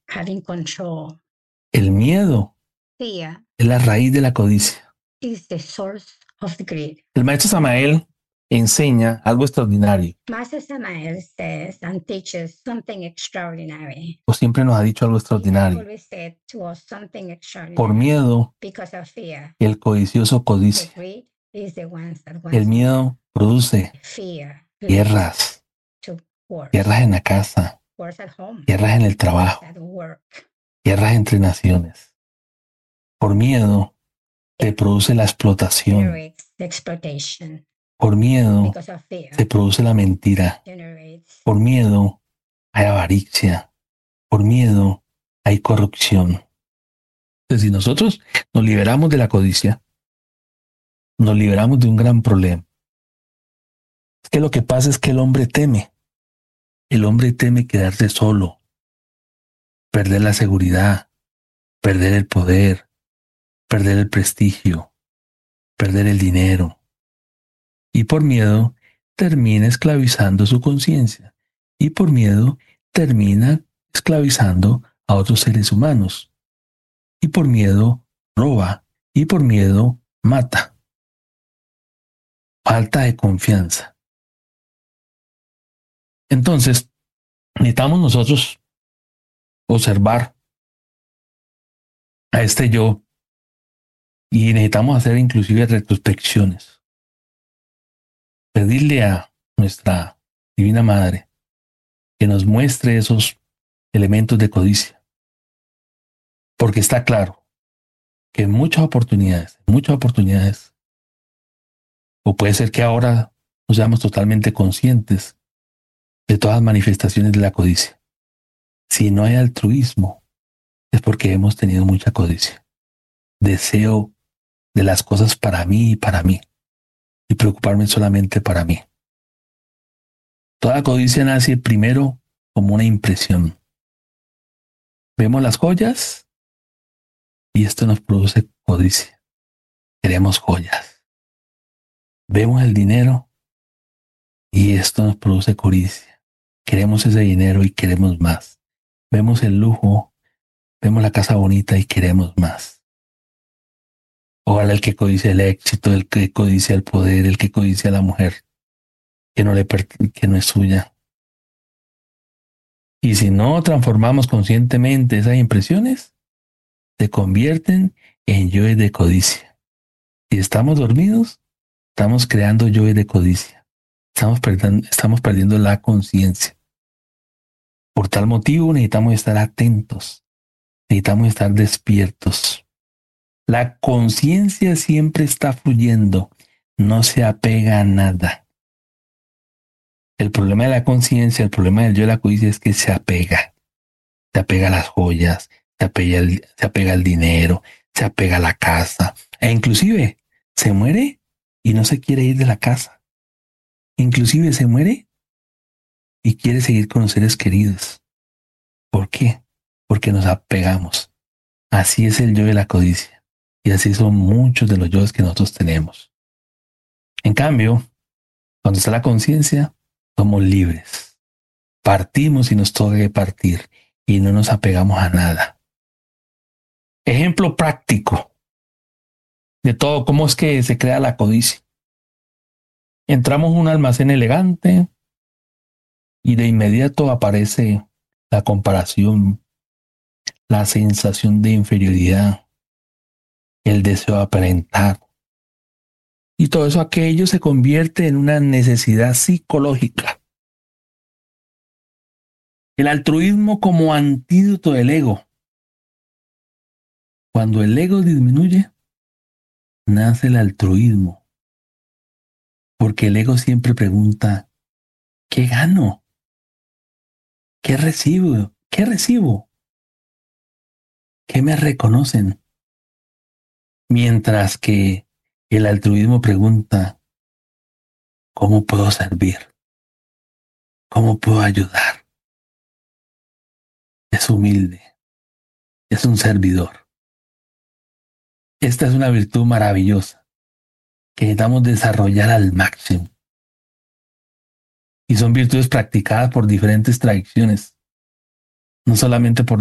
having control. El miedo Fear es la raíz de la codicia. is the source of the greed. El maestro Samael enseña algo extraordinario, Master Samael says and teaches something extraordinary. o siempre nos ha dicho algo He extraordinario. always said to us something Por extraordinary. miedo, Because of fear, el codicioso the codicia. greed is the ones that El wants miedo produce fear guerras, to wars. guerras en la casa, Wars at home, guerras en el trabajo, at work. guerras entre naciones. Por miedo, se produce la explotación. Generates exploitation. Por miedo, Because of fear, se produce la mentira. generates Por miedo, hay avaricia. Por miedo, hay corrupción. Entonces, si nosotros nos liberamos de la codicia, nos liberamos de un gran problema. Es que lo que pasa es que el hombre teme. El hombre teme quedarse solo, perder la seguridad, perder el poder, perder el prestigio, perder el dinero. Y por miedo termina esclavizando su conciencia. Y por miedo termina esclavizando a otros seres humanos. Y por miedo roba. Y por miedo mata. Falta de confianza. Entonces, necesitamos nosotros observar a este yo y necesitamos hacer inclusive retrospecciones. Pedirle a nuestra Divina Madre que nos muestre esos elementos de codicia. Porque está claro que en muchas oportunidades, o puede ser que ahora no seamos totalmente conscientes de todas las manifestaciones de la codicia. Si no hay altruismo, es porque hemos tenido mucha codicia. Deseo de las cosas para mí y preocuparme solamente para mí. Toda codicia nace primero como una impresión. Vemos las joyas y esto nos produce codicia. Queremos joyas. Vemos el dinero y esto nos produce codicia. Queremos ese dinero y queremos más. Vemos el lujo, vemos la casa bonita y queremos más. Ojalá el que codicia el éxito, el que codicia el poder, el que codicia a la mujer que no es suya. Y si no transformamos conscientemente esas impresiones, se convierten en yoes de codicia. Si estamos dormidos, estamos creando yoes de codicia. Estamos perdiendo la conciencia. Por tal motivo necesitamos estar atentos, necesitamos estar despiertos. La conciencia siempre está fluyendo, no se apega a nada. El problema de la conciencia, el problema del yo de la codicia es que se apega a las joyas, se apega al dinero, se apega a la casa, e inclusive se muere y no se quiere ir de la casa. Inclusive se muere y quiere seguir con los seres queridos. ¿Por qué? Porque nos apegamos. Así es el yo de la codicia. Y así son muchos de los yoes que nosotros tenemos. En cambio, cuando está la conciencia, somos libres. Partimos y nos toca que partir y no nos apegamos a nada. Ejemplo práctico de todo, cómo es que se crea la codicia. Entramos a un almacén elegante y de inmediato aparece la comparación, la sensación de inferioridad, el deseo de aparentar. Y todo eso, aquello se convierte en una necesidad psicológica. El altruismo como antídoto del ego. Cuando el ego disminuye, nace el altruismo. Porque el ego siempre pregunta, ¿qué gano? ¿Qué recibo? ¿Qué recibo? ¿Qué me reconocen? Mientras que el altruismo pregunta, ¿cómo puedo servir? ¿Cómo puedo ayudar? Es humilde, es un servidor. Esta es una virtud maravillosa que necesitamos desarrollar al máximo. Y son virtudes practicadas por diferentes tradiciones, no solamente por